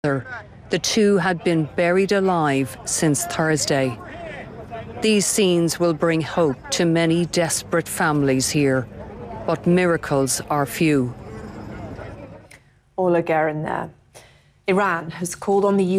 The two had been buried alive since Thursday. These scenes will bring hope to many desperate families here, but miracles are few. Ola Guerin there. Iran has called on the